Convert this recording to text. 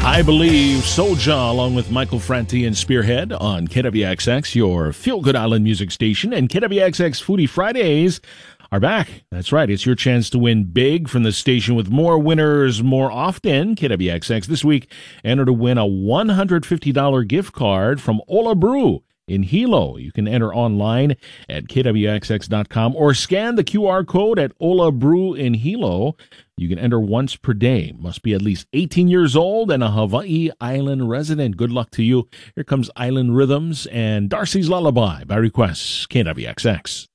I Believe Soulja along with Michael Franti and Spearhead on KWXX, your feel-good island music station. And KWXX Foodie Fridays are back. That's right. It's your chance to win big from the station with more winners more often. KWXX this week, enter to win a $150 gift card from Ola Brew in Hilo. You can enter online at kwxx.com or scan the QR code at Ola Brew in Hilo. You can enter once per day. Must be at least 18 years old and a Hawaii Island resident. Good luck to you. Here comes Island Rhythms and Darcy's Lullaby by request. KWXX.